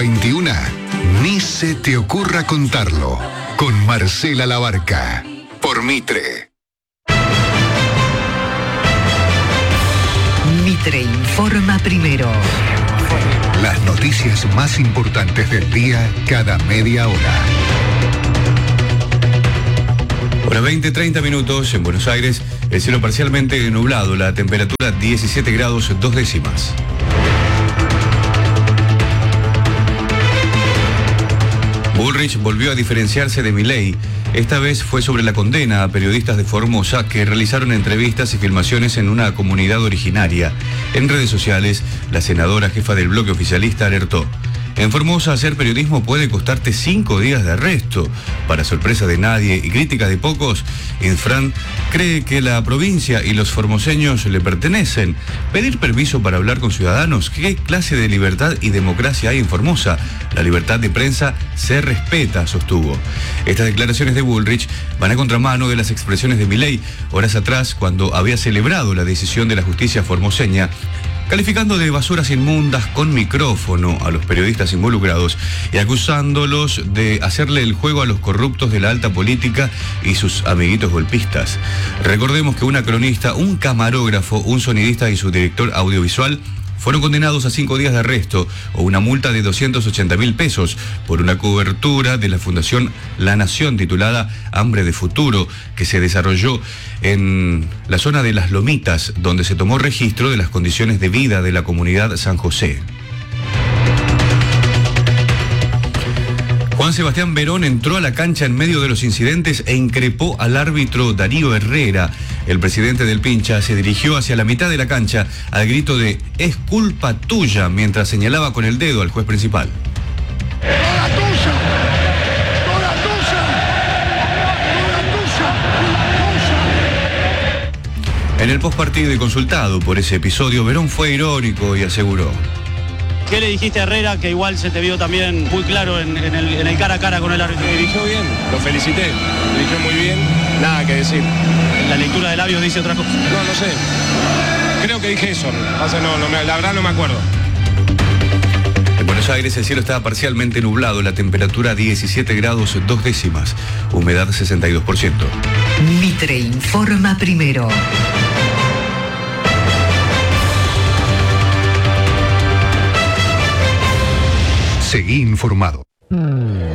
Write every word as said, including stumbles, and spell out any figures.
veintiuno, ni se te ocurra contarlo. Con Marcela Labarca, por Mitre. Mitre informa primero. Las noticias más importantes del día cada media hora. Hora veinte, treinta minutos en Buenos Aires, el cielo parcialmente nublado, la temperatura diecisiete grados dos décimas. Bullrich volvió a diferenciarse de Milei. Esta vez fue sobre la condena a periodistas de Formosa que realizaron entrevistas y filmaciones en una comunidad originaria. En redes sociales, la senadora jefa del bloque oficialista alertó: en Formosa hacer periodismo puede costarte cinco días de arresto. Para sorpresa de nadie y crítica de pocos, Infran cree que la provincia y los formoseños le pertenecen. Pedir permiso para hablar con ciudadanos, ¿qué clase de libertad y democracia hay en Formosa? La libertad de prensa se respeta, sostuvo. Estas declaraciones de Bullrich van a contramano de las expresiones de Milei horas atrás, cuando había celebrado la decisión de la justicia formoseña, calificando de basuras inmundas con micrófono a los periodistas involucrados y acusándolos de hacerle el juego a los corruptos de la alta política y sus amiguitos golpistas. Recordemos que una cronista, un camarógrafo, un sonidista y su director audiovisual fueron condenados a cinco días de arresto o una multa de doscientos ochenta mil pesos por una cobertura de la Fundación La Nación titulada Hambre de Futuro, que se desarrolló en la zona de Las Lomitas, donde se tomó registro de las condiciones de vida de la comunidad San José. Juan Sebastián Verón entró a la cancha en medio de los incidentes e increpó al árbitro Darío Herrera. El presidente del Pincha se dirigió hacia la mitad de la cancha al grito de "es culpa tuya", mientras señalaba con el dedo al juez principal. ¡Toda tuya! ¡Toda tuya! ¡Toda tuya! En el postpartido y consultado por ese episodio, Verón fue irónico y aseguró: ¿qué le dijiste a Herrera, que igual se te vio también muy claro en, en, el, en el cara a cara con el árbitro? Dirigió bien, lo felicité, dirigió muy bien, nada que decir. La lectura de labios dice otra cosa. No, no sé, creo que dije eso, pasa, no, no me, la verdad no me acuerdo. En Buenos Aires el cielo estaba parcialmente nublado, la temperatura diecisiete grados dos décimas, humedad sesenta y dos por ciento. Mitre informa primero. Seguí informado.